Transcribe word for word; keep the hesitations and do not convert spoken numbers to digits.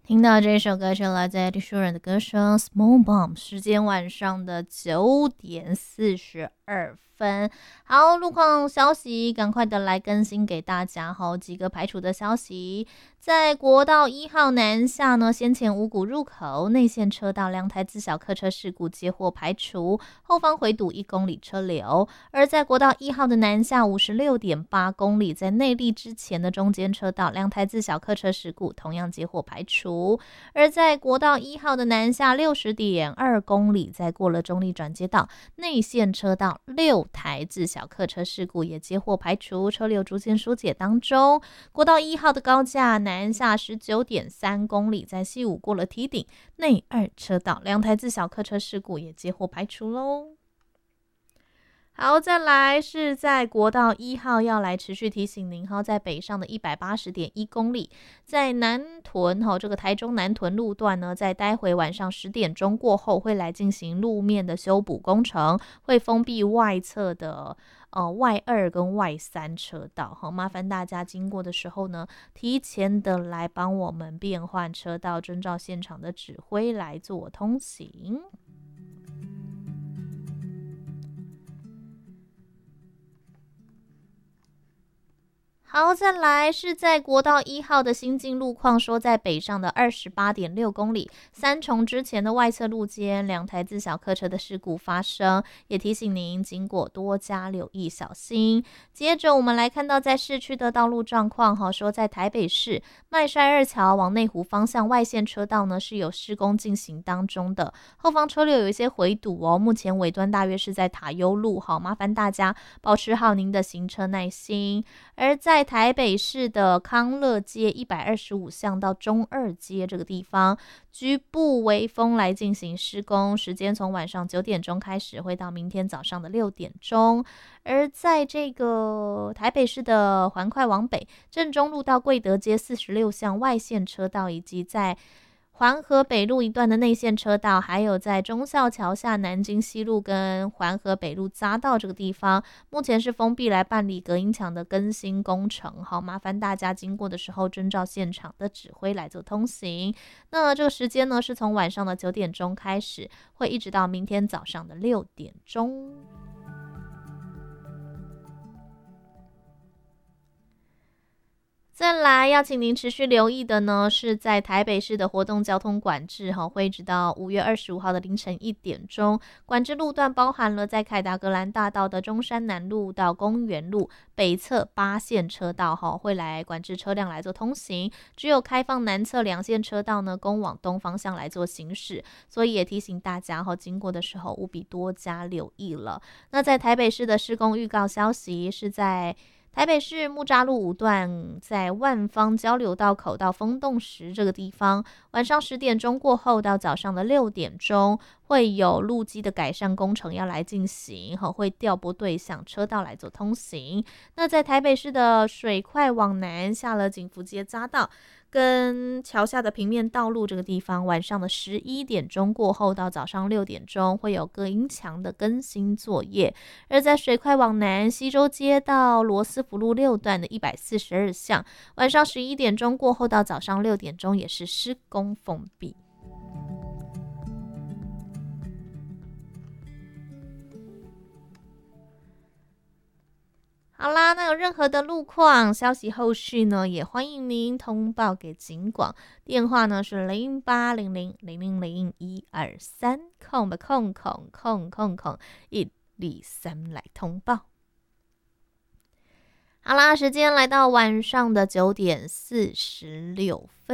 听到这首歌是来自 Ed Sheeran 的歌声 Small Bomb， 时间晚上的九点四十二分。好，路况消息赶快的来更新给大家。好，几个排除的消息，在国道一号南下呢，先前五股入口内线车道两台自小客车事故接获排除，后方回堵一公里车流。而在国道一号的南下五十六点八公里，在内坜之前的中间车道两台自小客车事故同样接获排除。而在国道一号的南下六十点二公里，在过了中坜转接道内线车道六台自小客车事故也接获排除，车流逐渐疏解当中。国道一号的高架南下十九点三公里，在西武过了堤顶内二车道两台自小客车事故也接获排除咯。好，再来是在国道一号要来持续提醒您，在北上的一百八十点一公里，在南屯这个台中南屯路段呢，在待会晚上十点钟过后会来进行路面的修补工程，会封闭外侧的呃外二跟外三车道。好，麻烦大家经过的时候呢，提前的来帮我们变换车道，遵照现场的指挥来做通行。好，再来是在国道一号的新进路况，说在北上的二十八点六公里，三重之前的外侧路肩两台自小客车的事故发生，也提醒您经过多加留意小心。接着我们来看到在市区的道路状况，说在台北市麦帅二桥往内湖方向外线车道呢是有施工进行当中的，后方车流有一些回堵哦，目前尾端大约是在塔悠路，好，麻烦大家保持好您的行车耐心。而在台北市的康乐街一百二十五巷到中二街这个地方，局部微风来进行施工，时间从晚上九点钟开始，会到明天早上的六点钟。而在这个台北市的环快往北，正中路到贵德街四十六巷外线车道，以及在环河北路一段的内线车道，还有在忠孝桥下南京西路跟环河北路匝道这个地方，目前是封闭来办理隔音墙的更新工程。好，麻烦大家经过的时候遵照现场的指挥来做通行。那这个时间呢，是从晚上的九点钟开始，会一直到明天早上的六点钟。再来要请您持续留意的呢，是在台北市的活动交通管制，会直到五月二十五号的凌晨一点钟。管制路段包含了在凯达格兰大道的中山南路到公园路北侧八线车道，会来管制车辆来做通行，只有开放南侧两线车道呢，供往东方向来做行驶。所以也提醒大家经过的时候务必多加留意了。那在台北市的施工预告消息是在台北市木栅路五段，在万方交流道口到风洞石这个地方，晚上十点钟过后到早上的六点钟，会有路基的改善工程要来进行，会调拨对向车道来做通行。那在台北市的水快往南，下了景福街匝道跟桥下的平面道路这个地方，晚上的十一点钟过后到早上六点钟会有隔音墙的更新作业。而在水快往南，西周街到罗斯福路六段的一百四十二巷，晚上十一点钟过后到早上六点钟也是施工封闭。好啦，那有任何的路况消息后续呢，也欢迎您通报给警广，电话呢是零八零零零零零一二三空吧空空空空空一二三来通报。好啦，时间来到晚上的九点四十六分。